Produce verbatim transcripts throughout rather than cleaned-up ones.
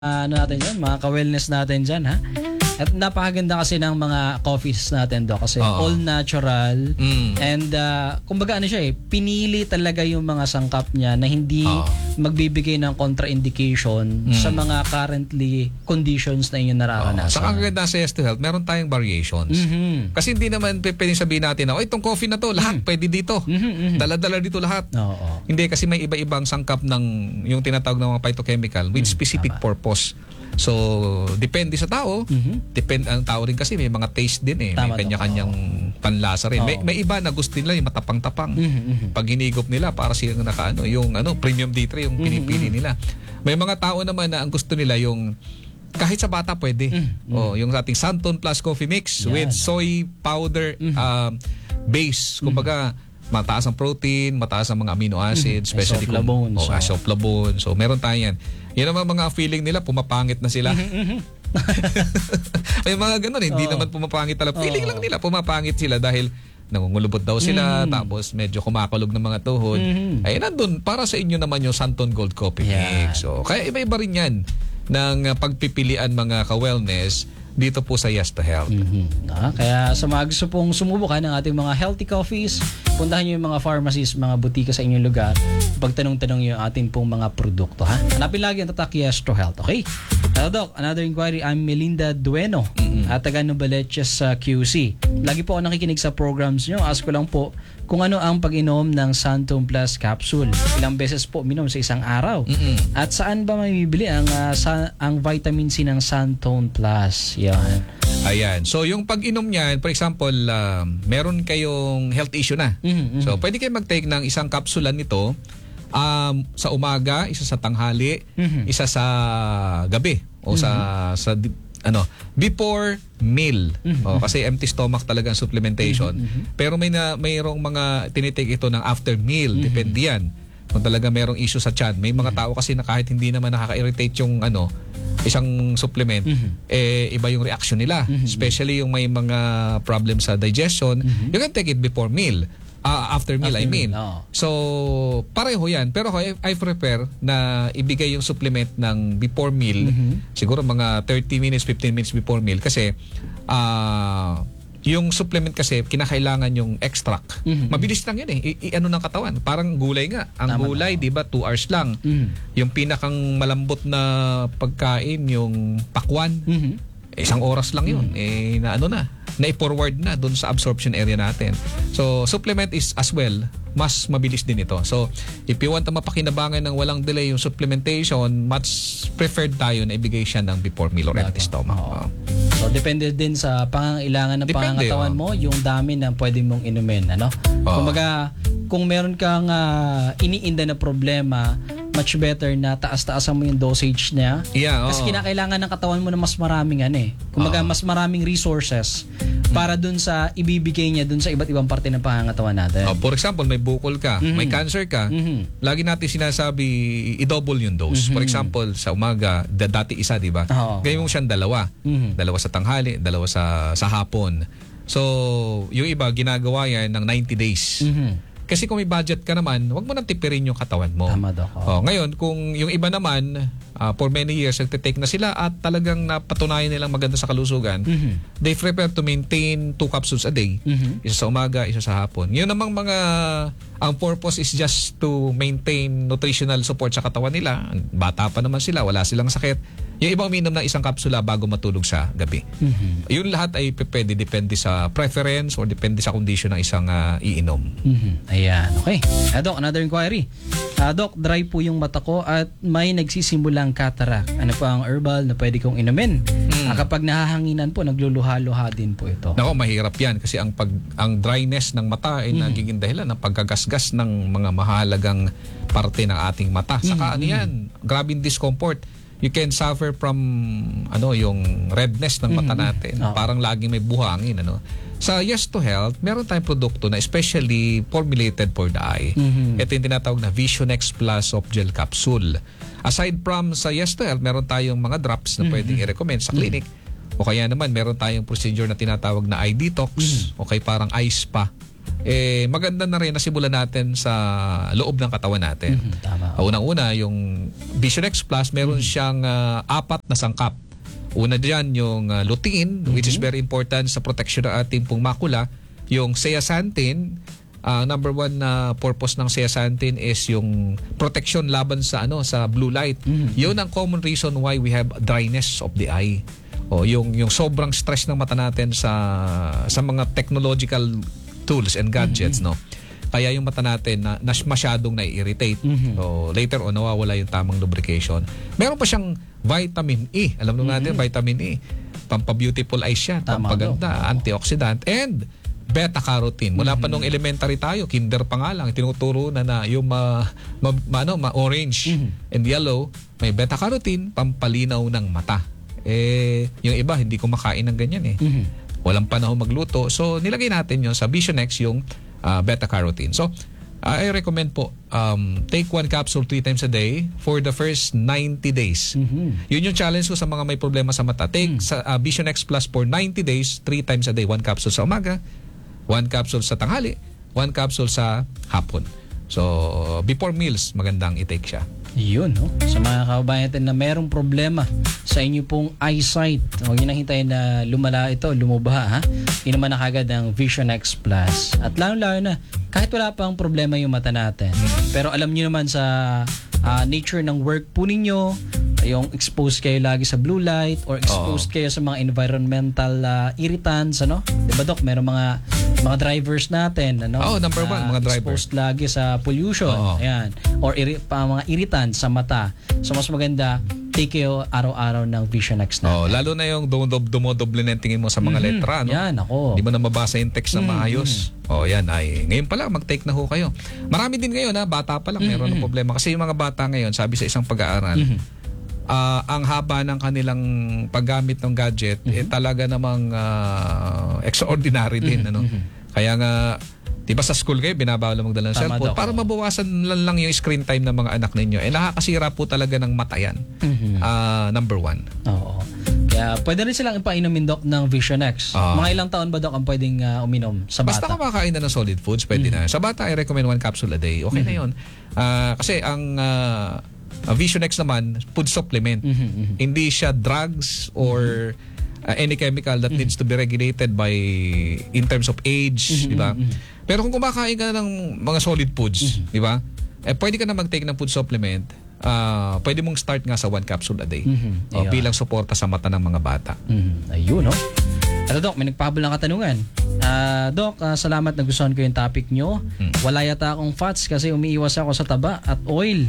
ano natin dyan, mga ka-wellness natin dyan, ha? At napakaganda kasi ng mga coffees natin do kasi Oo. all natural Mm. and uh, kumbaga ano siya eh, pinili talaga yung mga sangkap niya na hindi Oo. magbibigay ng contraindication Mm. sa mga currently conditions na inyong nararanasan. Saka ang ganda sa Yes to Health, meron tayong variations. Mhm. Kasi hindi naman p- pwedeng sabihin natin na, oh, itong coffee na to, lahat pwede dito. Mhm, mhm. Dala-dala dito lahat. Oo. Hindi, kasi may iba-ibang sangkap ng yung tinatawag ng mga phytochemical with specific tama. purpose. So, depende sa tao. Mhm. Depende ang tao rin kasi may mga taste din eh. Tama, may kanya-kanyang panlasa rin. May, Oo. may iba na gusto nila yung matapang-tapang. Mhm, mhm. Pag hinigop nila para silang nakaano, yung ano, premium D three yung pinipili nila. May mga tao naman na ang gusto nila yung kahit sa bata pwede. Mm, Oh, yung ating Santon Plus Coffee Mix Yan. with soy powder um, base. Kumbaga, mataas ang protein, mataas ang mga amino acids, especially kung Isoflavones, oh, so. isoflavones. So meron tayo yan. Yan naman mga feeling nila, pumapangit na sila. May mga ganun, hindi Oo. naman pumapangit talaga. Feeling Oo. lang nila, pumapangit sila dahil nangungulubot daw sila, tapos medyo kumakalog ng mga tuhod. Mhm. Ay, nandun, para sa inyo naman yung Santon Gold Coffee Yan. Mix. So, kaya iba-iba rin yan ng uh, pagpipilian mga ka-wellness dito po sa Yes to Health. Mhm. Ah, kaya sa mga gusto pong sumubukan ng ating mga healthy coffees, puntahan nyo yung mga pharmacies, mga butika sa inyong lugar. Pagtanong-tanong yung ating pong mga produkto, ha? Hanapin lagi ang tatak Yes to Health, okay? Hello, Doc. Another inquiry. I'm Melinda Dueno, at taga Novaliches sa Q C. Lagi po ako nakikinig sa programs nyo. Ask ko lang po kung ano ang pag-inom ng Santon Plus capsule. Ilang beses po minom sa isang araw? Mm-mm. At saan ba mabibili ang, ah, sa, ang vitamin C ng Santon Plus? Yan. Ayan. So, yung pag-inom niyan, for example, uh, meron kayong health issue na. Mhm, mhm. So, pwede kayo mag-take ng isang kapsulan nito um, sa umaga, isa sa tanghali, Mhm. isa sa gabi o sa sa di- ano before meal. O, kasi empty stomach talaga ang supplementation. Pero may na mayroong mga tinitake ito ng after meal, depende yan. Kung talaga merong issue sa tiyan, may mga tao kasi na kahit hindi naman nakaka-irritate yung ano isang supplement, eh iba yung reaction nila. Especially yung may mga problem sa digestion, you can take it before meal. Ah, after meal, After I mean. meal, oo. So, pareho yan. Pero I, I prepare na ibigay yung supplement ng before meal, siguro mga thirty minutes, fifteen minutes before meal. Kasi, ah, yung supplement kasi, kinakailangan yung extract. Mhm. Mabilis lang yun eh. I, i- ano ng katawan. Parang gulay nga. Ang Tama, gulay, di ba, two hours lang. Mhm. Yung pinakang malambot na pagkain, yung pakwan, Mhm. eh, isang oras lang yun. Eh, na ano na, na-forward na dun sa absorption area natin. So, supplement is as well, mas mabilis din ito. So, if you want na mapakinabangan ng walang delay yung supplementation, much preferred tayo na ibigay siya ng before meal or empty stomach. Oo. Oh. So, depende din sa pangangailangan ng Depende, pangangatawan oh. mo, yung dami na pwede mong inumin, ano? Oo. Kumbaga, kung meron kang ah, iniinda na problema, much better na taas-taasan mo yung dosage niya. Yeah, Kasi oo. kinakailangan ng katawan mo na mas maraming ano eh. Kumbaga, Oo. mas maraming resources para dun sa ibibigay niya dun sa iba't ibang parte ng pangangatawan natin. Oh, for example, may bukol ka, may cancer ka, Mhm. lagi natin sinasabi i-double yung dose. For example, sa umaga, da- dati isa, di ba? Oo. Gawin mo siyang dalawa. Mhm. Dalawa sa tanghali, dalawa sa sa hapon. So, yung iba ginagawa yan ng ninety days. Mhm. Kasi kung may budget ka naman, wag mo nang tipirin yung katawan mo. Tama, Doc. Oo. Oh, ngayon, kung yung iba naman, ah, for many years, nagtitake na sila at talagang napatunayan nilang maganda sa kalusugan, Mhm. they prefer to maintain two capsules a day. Mhm. Isa sa umaga, isa sa hapon. Yun namang mga, ang purpose is just to maintain nutritional support sa katawan nila. Bata pa naman sila, wala silang sakit. Yung iba uminom ng isang kapsula bago matulog sa gabi. Mhm. Yun lahat ay pwede, depende sa preference or depende sa condition ng isang ah, iinom. Mhm. Ayan, okay. Ah, Doc, another inquiry. Ah, Doc, dry po yung mata ko at may nagsisimulang cataract. Ano po ang herbal na pwede kong inumin? Ah, kapag nahahanginan po, nagluluha-luha din po ito. Nako, mahirap yan kasi ang pag ang dryness ng mata ay nagiging dahilan ng pagkagasgas ng mga mahalagang parte ng ating mata. Saka ano yan, grabing discomfort. You can suffer from ano yung redness ng mata natin. Oo. Parang laging may buhangin ano. Sa Yes to Health, meron tayong produkto na especially formulated for the eye. Mhm. Ito yung tinatawag na Vision X Plus Soft Gel Capsule. Aside from sa Yes to Health, meron tayong mga drops na pwedeng i-recommend sa clinic. O kaya naman, meron tayong procedure na tinatawag na eye detox o kaya parang eye spa eh maganda na rin na simulan natin sa loob ng katawan natin. Mhm, tama. Uh, Unang-una, yung Vision X Plus, meron siyang uh, apat na sangkap. Una diyan yung uh, lutein, which is very important sa protection ng ating pong makula. Yung zeaxanthin, uh, number one na purpose ng zeaxanthin is yung protection laban sa ano sa blue light. Mhm. Yun ang common reason why we have dryness of the eye. O yung yung sobrang stress ng mata natin sa sa mga technological tools and gadgets, no. Kaya yung mata natin na, na masyadong nai-irritate. Mhm. So later on nawawala yung tamang lubrication. Meron pa siyang vitamin E. Alam naman natin vitamin E. Pampa-beautiful eyes siya, Tama, pampaganda, Dok. Oo. antioxidant, and beta-carotene. Mula pa nung elementary tayo, kinder pa nga lang, tinuturo na na yung ma, ma, ma- ano, ma-orange and yellow, may beta-carotene, pampalinaw ng mata. Eh, yung iba, hindi kumakain ng ganyan eh. Mhm. Walang panahon magluto. So, nilagay natin yun sa Vision X, yung uh, beta-carotene. So, uh, I recommend po, um, take one capsule three times a day for the first ninety days. Mhm. Yun yung challenge ko sa mga may problema sa mata. Take sa uh, Vision X Plus for ninety days, three times a day. One capsule sa umaga, one capsule sa tanghali, one capsule sa hapon. So, before meals, magandang i-take siya. Yun, no? Sa mga kababayan natin na merong problema sa inyo pong eyesight, huwag nyo nang hintayin na lumala ito, lumubaha, ha? Yun naman na kagad ang Vision X Plus. At lalo-lalo na, kahit wala pang problema yung mata natin, pero alam nyo naman sa ah, nature ng work po ninyo, yung exposed kayo lagi sa blue light or exposed kayo sa mga environmental ah, irritants, ano? 'Di ba, Doc? Merong mga mga drivers natin, ano? Oh, number one, na mga driver. exposed lagi sa pollution. Oo. Ayan. Or iri- pa, mga irritants sa mata. So mas maganda take kayo araw-araw ng Vision X Oh, natin. lalo na yung dumodob dumodoble na yung tingin mo sa mga letra, no? Yan, ako. Di mo na mabasa yung text na maayos. Oh, yan ay. Ngayon pa lang mag-take na ho kayo. Marami din ngayon ha, bata pa lang meron ng problema kasi yung mga bata ngayon, sabi sa isang pag-aaral, ah, ang haba ng kanilang paggamit ng gadget eh talaga namang ah, extraordinary din, ano. Kaya nga, di ba sa school kayo, binabawal na magdala ng Tama cellphone daw, para oo. mabawasan lang, lang yung screen time ng mga anak ninyo. Eh, nakakasira po talaga ng mata yan. Ah, number one. Oo. Kaya pwede rin silang ipainumin, Doc, ng Vision X. Ah. Mga ilang taon ba, Doc, ang pwedeng ah, uminom sa Basta bata? kumakain na ng solid foods, pwede na. Sa bata, I recommend one capsule a day. Okay na yun. Ah, kasi ang ah, ah, Vision X naman, food supplement. Mhm, mhm. Hindi siya drugs or uh, any chemical that needs to be regulated by in terms of age, di ba? Pero kung kumakain ka ng mga solid foods, di ba? Eh pwede ka na mag-take ng food supplement. Ah, pwede mong start nga sa one capsule a day. Mhm. O, Ayun. bilang suporta sa mata ng mga bata. Mhm. Ayun, no? Ito, Doc, may nagpahabol ng katanungan. Ah, Doc, ah, salamat nagustuhan ko yung topic nyo. Wala yata akong fats kasi umiiwas ako sa taba at oil.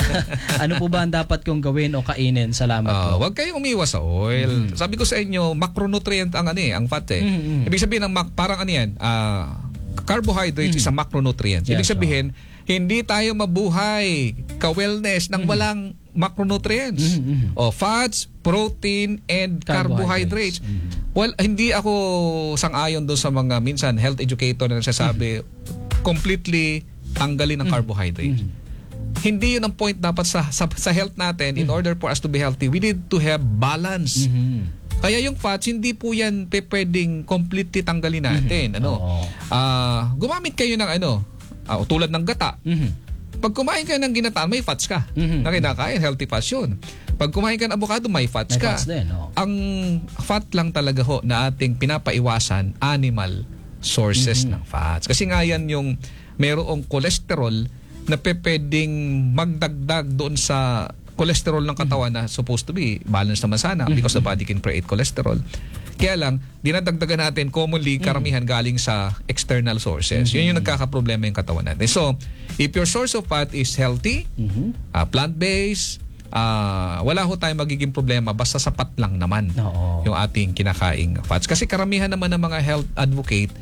Ano po ba ang dapat kong gawin o kainin? Salamat Ah, po. wag kayong umiwas sa oil. Sabi ko sa inyo, macronutrient ang ano eh, ang fat eh. Mhm. Ibig sabihin ng mac, parang ano yan, ah, carbohydrates is a macronutrient. Ibig Yes, sabihin, hindi tayo mabuhay ka-wellness nang walang macronutrients. Mhm, mhm. O fats, protein, and carbohydrates. Carbohydrates. Well, hindi ako sang-ayon doon sa mga minsan health educator na nagsasabi completely tanggalin ang carbohydrates. Hindi yun ang point dapat sa, sa sa health natin. In order for us to be healthy, we need to have balance. Mhm. Kaya yung fats, hindi po yan pe pwedeng completely tanggalin natin. Ano? Oo. Ah, gumamit kayo ng ano, ah, tulad ng gata. Mhm. Pag kumain ka ng ginataan, may fats ka. Mhm. Na kinakain, healthy fats yun. Pag kumain ka ng avocado, may fats May ka. fats din, oo. Ang fat lang talaga ho na ating pinapaiwasan, animal sources ng fats. Kasi nga yan yung merong cholesterol na pe pwedeng magdagdag doon sa cholesterol ng katawan na supposed to be balanced naman sana because the body can create cholesterol. Kaya lang, dinadagdagan natin commonly karamihan galing sa external sources. Yun yung nagkakaproblema yung katawan natin. So, if your source of fat is healthy, Mhm. uh, plant-based, uh, wala ho tayong magiging problema basta sapat lang naman Oo. yung ating kinakaing fats. Kasi karamihan naman ng mga health advocate,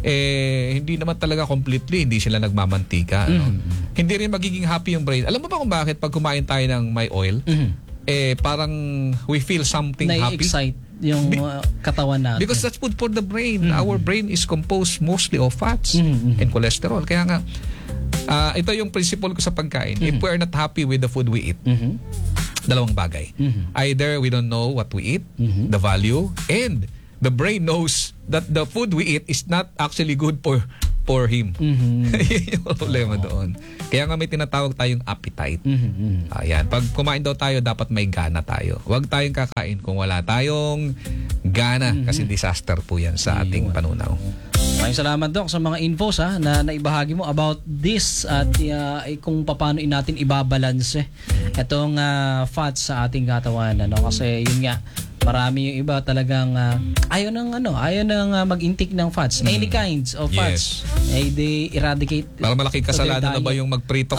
eh, hindi naman talaga completely, hindi sila nagmamantika. Ano? Hindi rin magiging happy yung brain. Alam mo ba kung bakit pag kumain tayo ng may oil, Mhm. eh, parang we feel something happy? Nai-excite yung uh, katawan natin. Because that's food for the brain. Our brain is composed mostly of fats Mhm. and cholesterol. Kaya nga, ah, ito yung principle ko sa pagkain. If we are not happy with the food we eat, Mhm. dalawang bagay. Mhm. Either we don't know what we eat, Mhm. the value, and the brain knows that the food we eat is not actually good for for him. Mhm. Yun yung problema doon. Kaya nga may tinatawag tayong appetite. Mhm. Ayan, pag kumain daw tayo, dapat may gana tayo. Huwag tayong kakain kung wala tayong gana kasi disaster po yan sa ating panunaw. Maraming salamat, Doc, sa mga infos ha, na naibahagi mo about this at uh, eh, kung paano natin ibabalanse itong uh, fats sa ating katawan. Ano? Kasi yun nga, marami yung iba talagang uh, ayaw ng ano, ayaw ng uh, mag-intake ng fats. Mm. Any kinds of fats. Yes. Eh, they eradicate. Parang malaking kasalanan na ba yung magprito?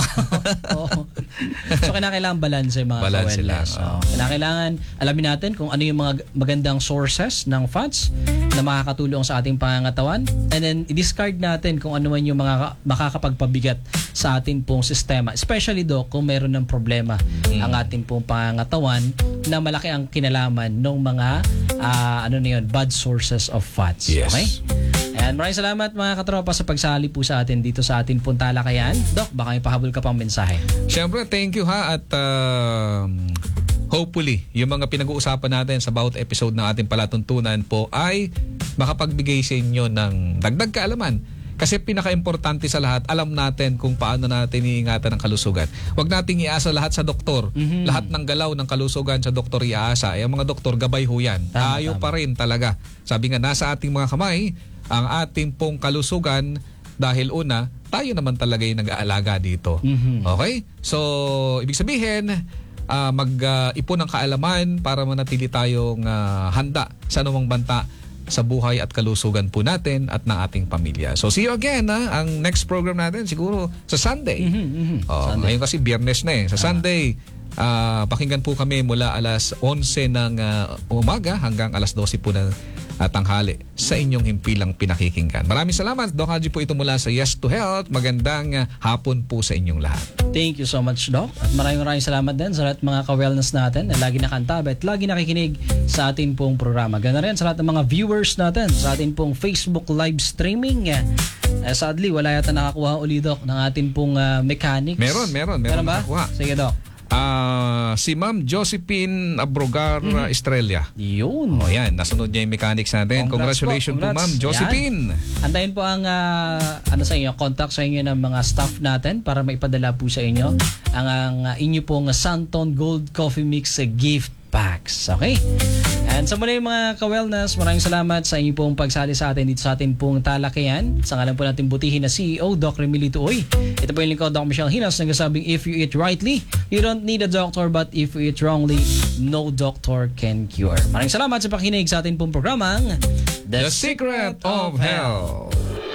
Oo. So, kinakailangan balance yung mga Balance kawelas. lang, So, kinakailangan alamin natin kung ano yung mga magandang sources ng fats na makakatulong sa ating pangangatawan. And then, i-discard natin kung ano man yung mga makakapagpabigat sa ating pong sistema. Especially, do kung meron ng problema mm. ang ating pong pangangatawan na malaki ang kinalaman ng mga uh, ano na yun, bad sources of fats. Yes. Okay? And maraming salamat mga katropa sa pagsali po sa atin dito sa ating pong talakayan. Doc, baka may pahabol ka pang mensahe. Siyempre, thank you ha at uh, hopefully yung mga pinag-uusapan natin sa bawat episode ng ating palatuntunan po ay makapagbigay sa inyo ng dagdag kaalaman. Kasi pinaka-importante sa lahat, alam natin kung paano natin iingatan ang kalusugan. Huwag nating iasa lahat sa doktor. Mm-hmm. Lahat ng galaw ng kalusugan sa doktor iasa. Eh, ang mga doktor, gabay ho yan. Tama, Tayo tama. pa rin talaga. Sabi nga, nasa ating mga kamay ang ating pong kalusugan dahil una, tayo naman talaga yung nag-aalaga dito. Mm-hmm. Okay? So, ibig sabihin, uh, mag-ipon uh, ng kaalaman para manatili tayong uh, handa sa anumang banta sa buhay at kalusugan po natin at ng ating pamilya. So see you again ha? Ang next program natin siguro sa Sunday. Mm-hmm, mm-hmm. Oh, Sunday. Ngayon kasi Biyernes na eh. Sa Sunday, uh, pakinggan po kami mula alas onse ng uh, umaga hanggang alas dose po ng uh, tanghali sa inyong himpilang pinakikinggan. Maraming salamat. Doc Haji po ito mula sa Yes to Health. Magandang uh, hapon po sa inyong lahat. Thank you so much, Doc. At maraming maraming salamat din sa lahat ng mga ka-wellness natin na lagi nakantabi at lagi nakikinig sa ating pong programa. Ganoon rin sa lahat ng mga viewers natin sa ating pong Facebook live streaming. Eh, sadly, wala yata nakakuha uli, Doc, ng ating pong uh, mechanics. Meron, meron. Meron, meron ba? nakakuha. Sige, Doc. Uh, si Ma'am Josephine Abrogar mm-hmm. Estrella. Yun. O yan, nasunod niya yung mechanics natin. Congrats Congratulations po, congrats. Ma'am Josephine. Yan. Antayin po ang uh, ano sa inyo, contact sa inyo ng mga staff natin para maipadala po sa inyo ang, ang uh, inyo pong Santon Gold Coffee Mix uh, gift packs. Okay? And sa muli mga ka-wellness, maraming salamat sa inyo pong pagsali sa atin dito sa ating pong talakayan. Sa ngalan po natin butihin na C E O, Doc Remilito Uy. Ito po yung lingkod, Doc Michelle Hinas, nagsasabing if you eat rightly, you don't need a doctor, but if you eat wrongly, no doctor can cure. Maraming salamat sa pakinig sa ating pong programang The, The Secret of Health.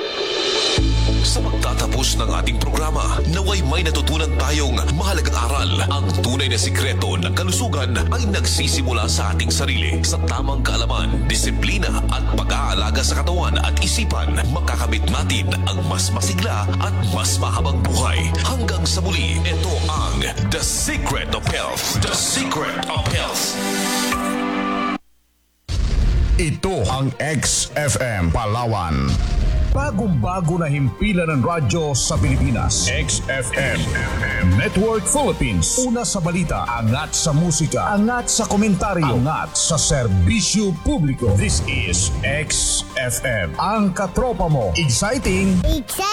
Sa pagtatapos ng ating programa, naway may natutunan tayong mahalagang aral. Ang tunay na sikreto ng kalusugan ay nagsisimula sa ating sarili. Sa tamang kaalaman, disiplina at pag-aalaga sa katawan at isipan, makakabit natin ang mas masigla at mas mahabang buhay. Hanggang sa muli, ito ang The Secret of Health. The Secret of Health. Ito ang X F M Palawan. Bagong-bago na himpilan ng radyo sa Pilipinas. X F M Network Philippines. Una sa balita, angat sa musika, angat sa komentaryo, angat sa serbisyo publiko. This is X F M. Ang katropa mo. Exciting.